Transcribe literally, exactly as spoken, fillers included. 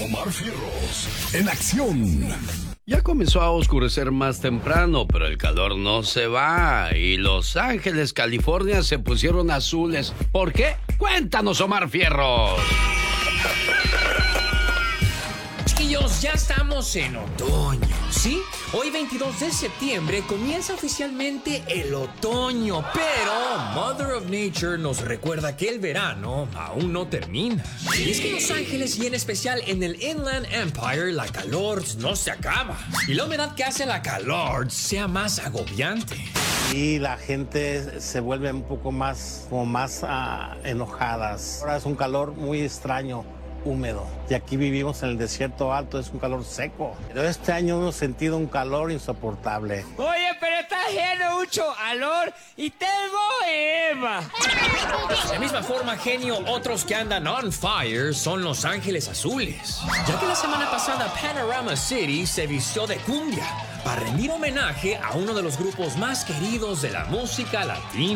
Omar Fierros, en acción. Ya comenzó a oscurecer más temprano, pero el calor no se va y Los Ángeles, California se pusieron azules. ¿Por qué? Cuéntanos, Omar Fierros. Chiquillos, ya estamos en otoño, ¿sí? Hoy veintidós de septiembre comienza oficialmente el otoño, pero Mother of Nature nos recuerda que el verano aún no termina. Y es que en Los Ángeles y en especial en el Inland Empire la calor no se acaba. Y la humedad que hace la calor sea más agobiante. Y la gente se vuelve un poco más, como más uh, enojadas. Ahora es un calor muy extraño, húmedo. Y aquí vivimos en el desierto alto, es un calor seco. Pero este año hemos sentido un calor insoportable. Oye, pero está haciendo mucho calor y tengo Eva. De la misma forma, genio, otros que andan on fire son Los Ángeles Azules. Ya que la semana pasada Panorama City se vistió de cumbia para rendir homenaje a uno de los grupos más queridos de la música latina.